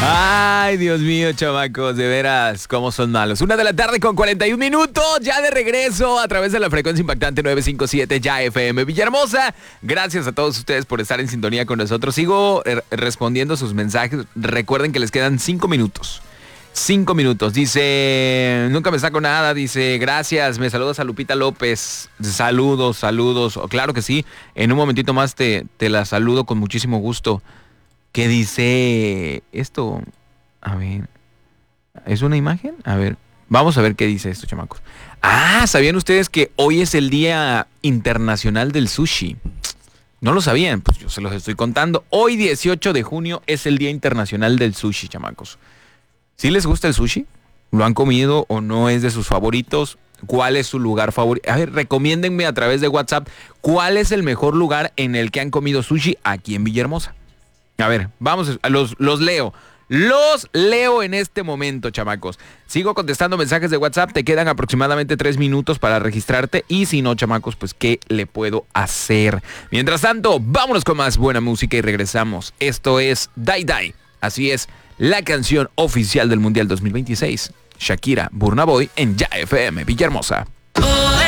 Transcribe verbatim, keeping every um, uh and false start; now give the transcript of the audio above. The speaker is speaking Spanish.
Ay, Dios mío, chamacos, de veras, cómo son malos. Una de la tarde con cuarenta y un minutos, ya de regreso a través de la frecuencia impactante nueve cinco siete Ya F M Villahermosa. Gracias a todos ustedes por estar en sintonía con nosotros. Sigo eh, respondiendo sus mensajes. Recuerden que les quedan cinco minutos. Cinco minutos. Dice, nunca me saco nada. Dice, gracias. Me saludas a Lupita López. Saludos, saludos. Oh, claro que sí. En un momentito más te, te la saludo con muchísimo gusto. ¿Qué dice esto? A ver. ¿Es una imagen? A ver. Vamos a ver qué dice esto, chamacos. Ah, ¿sabían ustedes que hoy es el Día Internacional del Sushi? ¿No lo sabían? Pues yo se los estoy contando. Hoy, dieciocho de junio, es el Día Internacional del Sushi, chamacos. ¿Sí les gusta el sushi? ¿Lo han comido o no es de sus favoritos? ¿Cuál es su lugar favorito? A ver, recomiéndenme a través de WhatsApp cuál es el mejor lugar en el que han comido sushi aquí en Villahermosa. A ver, vamos, los, los leo. Los leo en este momento, chamacos. Sigo contestando mensajes de WhatsApp. Te quedan aproximadamente tres minutos para registrarte. Y si no, chamacos, pues ¿qué le puedo hacer? Mientras tanto, vámonos con más buena música y regresamos. Esto es Die Die. Así es, la canción oficial del Mundial dos mil veintiséis. Shakira, Burna Boy en Ya F M Villahermosa.